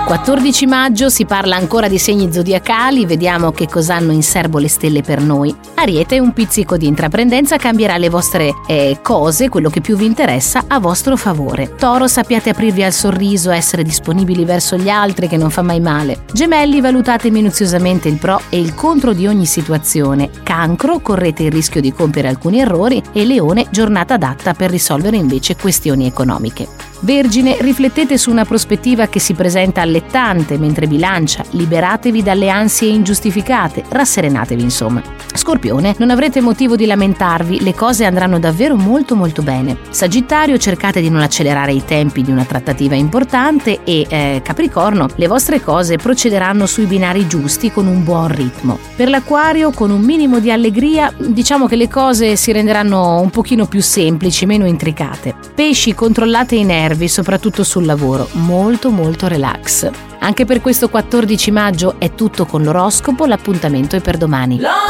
14 maggio si parla ancora di segni zodiacali, vediamo che cosa hanno in serbo le stelle per noi. Ariete, un pizzico di intraprendenza cambierà le vostre cose, quello che più vi interessa, a vostro favore. Toro, sappiate aprirvi al sorriso, essere disponibili verso gli altri, che non fa mai male. Gemelli, valutate minuziosamente il pro e il contro di ogni situazione. Cancro, correte il rischio di compiere alcuni errori. E Leone, giornata adatta per risolvere invece questioni economiche. Vergine, riflettete su una prospettiva che si presenta allettante, mentre Bilancia, liberatevi dalle ansie ingiustificate, rasserenatevi insomma. Scorpione, non avrete motivo di lamentarvi, le cose andranno davvero molto bene. Sagittario, cercate di non accelerare i tempi di una trattativa importante e Capricorno, le vostre cose procederanno sui binari giusti con un buon ritmo. Per l'Acquario, con un minimo di allegria, diciamo che le cose si renderanno un pochino più semplici, meno intricate. Pesci, controllate i nervi, soprattutto sul lavoro, molto relax. Anche per questo 14 maggio è tutto con l'oroscopo, l'appuntamento è per domani.